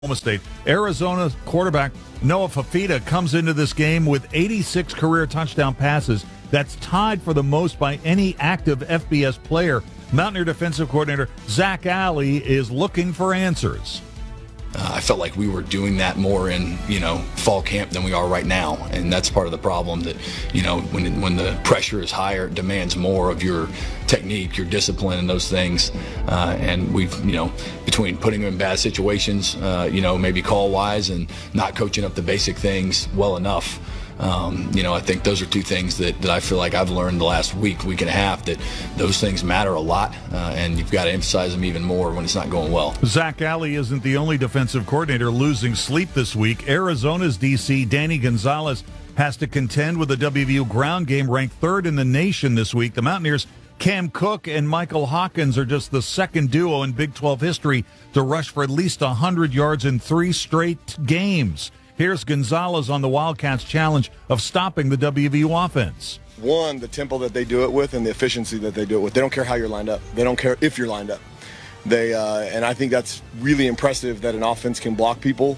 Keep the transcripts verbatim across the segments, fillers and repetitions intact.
Oklahoma State. Arizona quarterback Noah Fafita comes into this game with eighty-six career touchdown passes. That's tied for the most by any active F B S player. Mountaineer defensive coordinator Zach Alley is looking for answers. Uh, I felt like we were doing that more in, you know, fall camp than we are right now, and that's part of the problem. That, you know, when when the pressure is higher, it demands more of your technique, your discipline, and those things. Uh, and we've, you know, between putting them in bad situations, uh, you know, maybe call wise, and not coaching up the basic things well enough. Um, you know, I think those are two things that, that I feel like I've learned the last week, week and a half, that those things matter a lot, uh, and you've got to emphasize them even more when it's not going well. Zach Alley isn't the only defensive coordinator losing sleep this week. Arizona's D C, Danny Gonzalez, has to contend with the W V U ground game, ranked third in the nation this week. The Mountaineers' Cam Cook and Michael Hawkins are just the second duo in Big twelve history to rush for at least one hundred yards in three straight games. Here's Gonzalez on the Wildcats' challenge of stopping the W V U offense. One, the tempo that they do it with and the efficiency that they do it with. They don't care how you're lined up. They don't care if you're lined up. They uh, and I think that's really impressive that an offense can block people.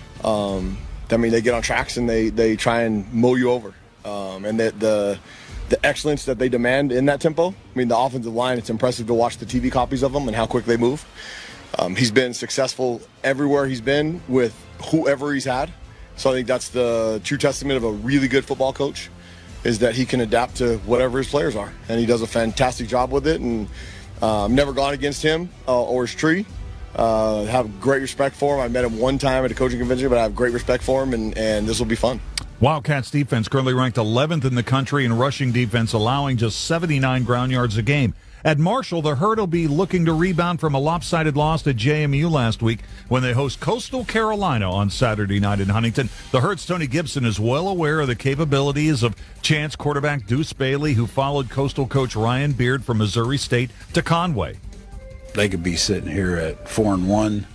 Um, I mean, they get on tracks and they, they try and mow you over. Um, and that the the excellence that they demand in that tempo. I mean, the offensive line, it's impressive to watch the T V copies of them and how quick they move. Um, he's been successful everywhere he's been with whoever he's had. So I think that's the true testament of a really good football coach, is that he can adapt to whatever his players are. And he does a fantastic job with it. And uh, I've never gone against him uh, or his tree. Uh, have great respect for him. I met him one time at a coaching convention, but I have great respect for him, and, and this will be fun. Wildcats defense currently ranked eleventh in the country in rushing defense, allowing just seventy-nine ground yards a game. At Marshall, the Herd will be looking to rebound from a lopsided loss to J M U last week when they host Coastal Carolina on Saturday night in Huntington. The Herd's Tony Gibson is well aware of the capabilities of Chance quarterback Deuce Bailey, who followed Coastal coach Ryan Beard from Missouri State to Conway. They could be sitting here at four and one.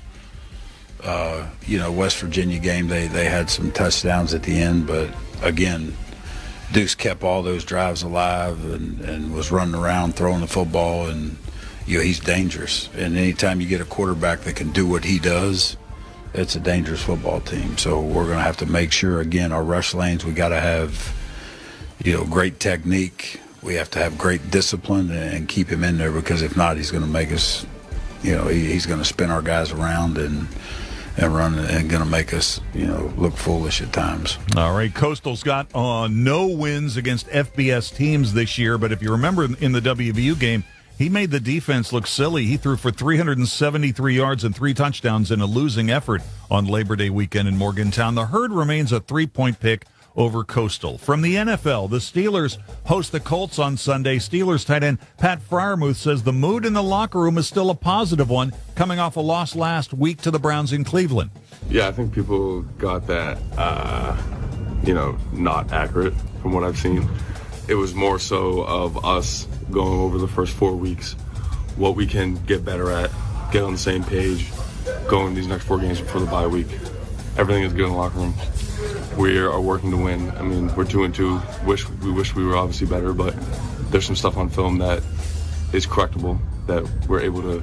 Uh, you know, West Virginia game, they, they had some touchdowns at the end, but again, Deuce kept all those drives alive and, and was running around throwing the football, and you know, he's dangerous. And anytime you get a quarterback that can do what he does, it's a dangerous football team. So we're going to have to make sure, again, our rush lanes, we got to have, you know, great technique. We have to have great discipline and keep him in there, because if not, he's going to make us, you know, he, he's going to spin our guys around and and run and going to make us, you know, look foolish at times. All right, Coastal's got uh, no wins against F B S teams this year, but if you remember in the W V U game, he made the defense look silly. He threw for three hundred seventy-three yards and three touchdowns in a losing effort on Labor Day weekend in Morgantown. The Herd remains a three-point pick over Coastal. From the N F L, the Steelers host the Colts on Sunday. Steelers tight end Pat Freiermuth says the mood in the locker room is still a positive one, coming off a loss last week to the Browns in Cleveland. Yeah, I think people got that, uh, you know, not accurate from what I've seen. It was more so of us going over the first four weeks, what we can get better at, get on the same page, going these next four games before the bye week. Everything is good in the locker room. We are working to win. I mean, we're two and two. Wish we wish we were obviously better, but there's some stuff on film that is correctable that we're able to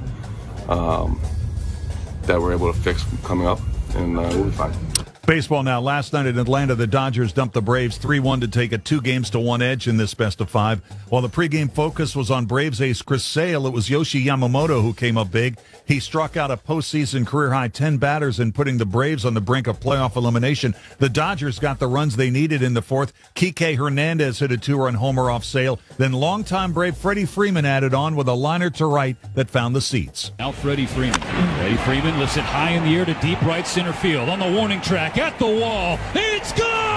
um, that we're able to fix coming up, and uh, we'll be fine. Baseball now. Last night in Atlanta, the Dodgers dumped the Braves three one to take a two games to one edge in this best of five. While the pregame focus was on Braves ace Chris Sale, it was Yoshi Yamamoto who came up big. He struck out a postseason career-high ten batters in putting the Braves on the brink of playoff elimination. The Dodgers got the runs they needed in the fourth. Kike Hernandez hit a two-run homer off Sale. Then longtime Brave Freddie Freeman added on with a liner to right that found the seats. Now Freddie Freeman. Freddie Freeman lifts it high in the air to deep right center field. On the warning track, at the wall. It's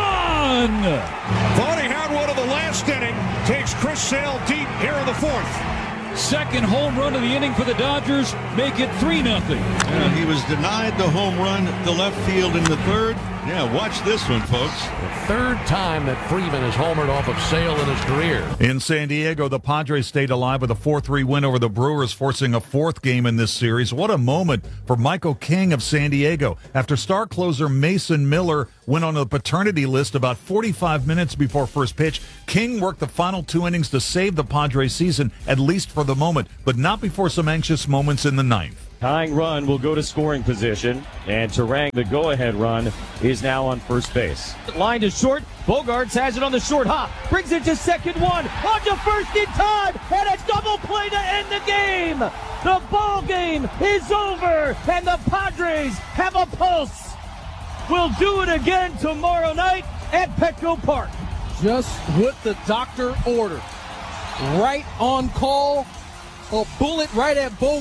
gone! Thought he had one of the last inning. Takes Chris Sale deep here in the fourth. Second home run of the inning for the Dodgers. Make it three nothing. Yeah, he was denied the home run to left field in the third. Yeah, watch this one, folks. The third time that Freeman has homered off of Sale in his career. In San Diego, the Padres stayed alive with a four three win over the Brewers, forcing a fourth game in this series. What a moment for Michael King of San Diego. After star closer Mason Miller went on the paternity list about forty-five minutes before first pitch, King worked the final two innings to save the Padres season, at least for the moment, but not before some anxious moments in the ninth. Tying run will go to scoring position, and Turang, the go-ahead run, is now on first base. Line to short. Bogarts has it on the short hop. Brings it to second one. On to first in time, and a double play to end the game. The ball game is over, and the Padres have a pulse. We'll do it again tomorrow night at Petco Park. Just what the doctor ordered. Right on call. A bullet right at Bogarts.